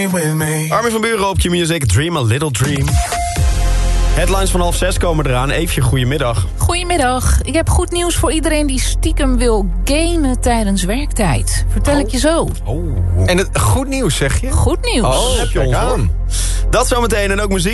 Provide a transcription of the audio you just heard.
Armin van Buuren op Q-Music, Dream a Little Dream. Headlines van 5:30 komen eraan. Eefje, goedemiddag. Goedemiddag. Ik heb goed nieuws voor iedereen die stiekem wil gamen tijdens werktijd. Vertel ik je zo. Oh. En het goed nieuws, zeg je? Goed nieuws. Oh, heb je ons aan. Dat zometeen en ook muziek.